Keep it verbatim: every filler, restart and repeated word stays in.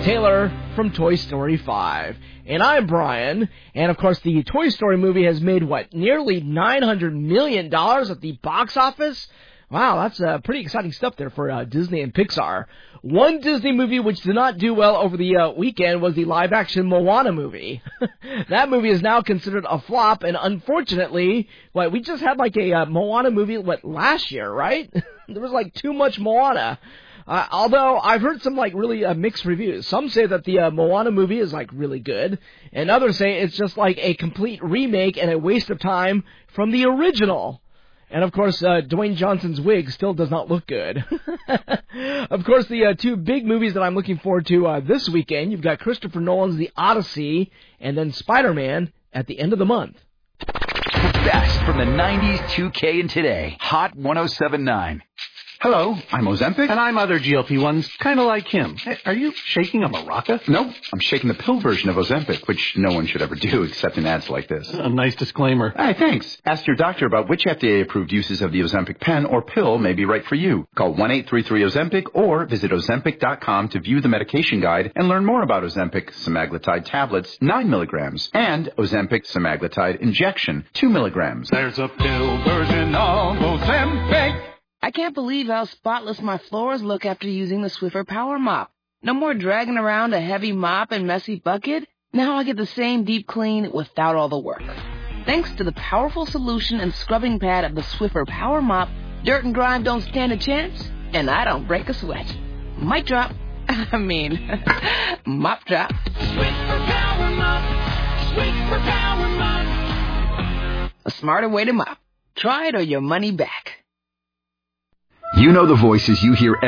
Taylor from Toy Story five. And I'm Brian. And, of course, the Toy Story movie has made, what, nearly nine hundred million dollars at the box office? Wow, that's uh, pretty exciting stuff there for uh, Disney and Pixar. One Disney movie which did not do well over the uh, weekend was the live-action Moana movie. That movie is now considered a flop, and unfortunately, what, we just had like a uh, Moana movie, what, last year, right? There was like too much Moana. Uh, although I've heard some like really uh, mixed reviews. Some say that the uh, Moana movie is like really good, and others say it's just like a complete remake and a waste of time from the original. And, of course, uh, Dwayne Johnson's wig still does not look good. Of course, the uh, two big movies that I'm looking forward to uh, this weekend, you've got Christopher Nolan's The Odyssey and then Spider-Man at the end of the month. The best from the nineties, two K, and today. Hot one oh seven point nine. Hello, I'm Ozempic. And I'm other G L P ones, kind of like him. Hey, are you shaking a maraca? No, I'm shaking the pill version of Ozempic, which no one should ever do except in ads like this. A nice disclaimer. Hey, thanks. Ask your doctor about which F D A-approved uses of the Ozempic pen or pill may be right for you. Call one eight three three Ozempic or visit Ozempic dot com to view the medication guide and learn more about Ozempic semaglutide tablets, nine milligrams, and Ozempic semaglutide injection, two milligrams. There's a pill version of Ozempic. I can't believe how spotless my floors look after using the Swiffer Power Mop. No more dragging around a heavy mop and messy bucket. Now I get the same deep clean without all the work. Thanks to the powerful solution and scrubbing pad of the Swiffer Power Mop, dirt and grime don't stand a chance, and I don't break a sweat. Mic drop. I mean, mop drop. Swiffer Power Mop. Swiffer Power Mop. A smarter way to mop. Try it or your money back. You know the voices you hear every